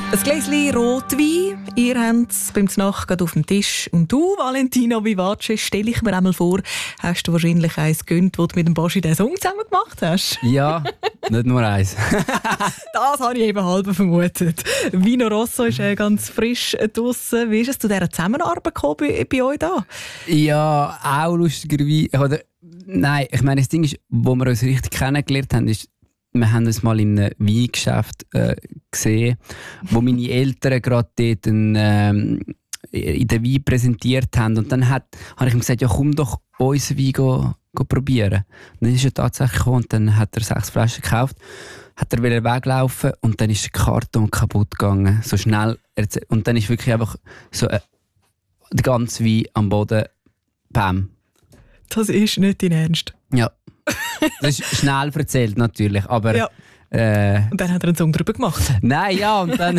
Ein Gläschen Rotwein, ihr habt es beim Nacht gerade auf dem Tisch. Und du, Valentino Vivace, stelle ich mir einmal vor, hast du wahrscheinlich eins gegönnt, wo du mit dem Boschi den Song zusammen gemacht hast? Ja, nicht nur eins. Das habe ich eben halb vermutet. Vino Rosso ist ganz frisch draussen. Wie ist es zu dieser Zusammenarbeit gekommen bei euch da? Ja, auch lustigerweise. Nein, ich meine, das Ding ist, wo wir uns richtig kennengelernt haben, ist, wir haben uns mal in einem Weingeschäft gesehen, wo meine Eltern gerade dort in den Wein präsentiert haben. Und dann habe ich ihm gesagt, ja komm doch unseren Wein go probieren. Und dann ist er tatsächlich gekommen und dann hat er 6 Flaschen gekauft, hat er wieder weglaufen und dann ist der Karton kaputt gegangen. So schnell. Und dann ist wirklich einfach so der ganze Wein am Boden. Bam. Das ist nicht dein Ernst. Ja. Das ist schnell erzählt natürlich, aber... Ja. Und dann hat er einen Song darüber gemacht. Nein, ja, und dann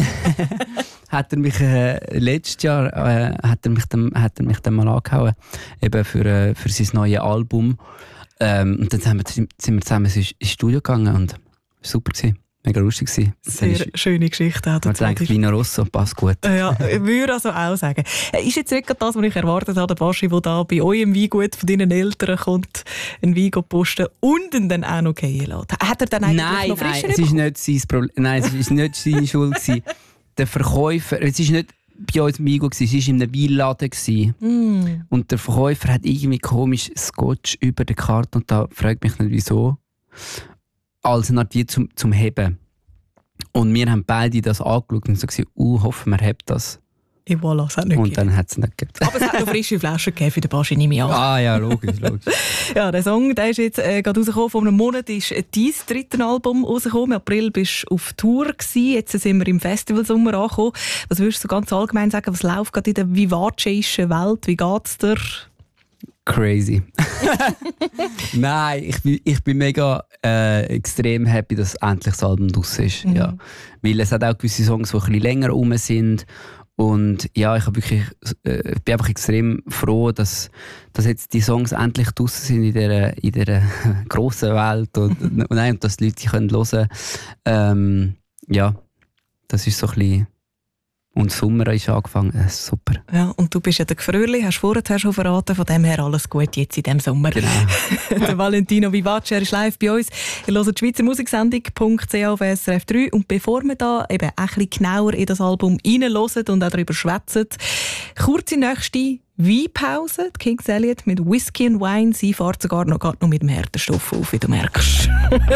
hat er mich letztes Jahr hat er mich dann mal angehauen, eben für sein neues Album. Und dann sind wir zusammen ins Studio gegangen und super gewesen. Mega lustig gewesen. Sehr schöne Geschichte. Man denkt, Vino Rosso passt gut. Ja, ich würde also auch sagen. Ist jetzt nicht das, was ich erwartet habe, der Boschi, der da bei euch im Weingut von deinen Eltern kommt, einen Wein posten und ihn dann auch noch gehen lässt? Hat er dann eigentlich noch frischer es ist nicht sein Problem. Nein, es ist nicht seine Schuld gewesen. Der Verkäufer, es ist nicht bei uns im Weingut gewesen, es war in einem Weinladen. Und der Verkäufer hat irgendwie komisch Scotch über der Karte und da fragt mich nicht wieso. Als eine Art wie zum Heben. Und wir haben beide das angeschaut und so gesagt, hoffen wir hebt das. Et voilà, es hat nicht und gegeben. Dann hat es nicht gegeben. Aber es hat noch frische Flaschen gegeben für den Boschi, nehme ich an. Ah ja, logisch. Ja, der Song, der ist jetzt gerade rausgekommen. Vor einem Monat ist dein drittes Album rausgekommen. Im April bist du auf Tour gewesen. Jetzt sind wir im Festivalsommer angekommen. Was würdest du ganz allgemein sagen, was läuft gerade in der vivaceischen Welt? Wie geht's dir? Crazy. Nein, ich bin mega extrem happy, dass endlich das Album draussen ist. Ja. Weil es hat auch gewisse Songs, die ein bisschen länger rum sind. Und ja, ich bin einfach extrem froh, dass jetzt die Songs endlich draussen sind in dieser grossen Welt und dass die Leute die können hören. Ja, das ist so ein bisschen. Und Sommer ist angefangen. Super. Ja, und du bist ja der Gefröhrli, hast vorher schon verraten, von dem her alles gut jetzt in diesem Sommer. Genau. Der Valentino Vivace, er ist live bei uns. Ihr hört die Schweizer Musiksendung.ch auf SRF 3. Und bevor wir da eben ein bisschen genauer in das Album reinhören und auch darüber schwätzen, kurze nächste Weinpause. Die Kings Elliot mit Whisky and Wine. Sie fährt sogar noch mit dem Härtestoff auf, wie du merkst.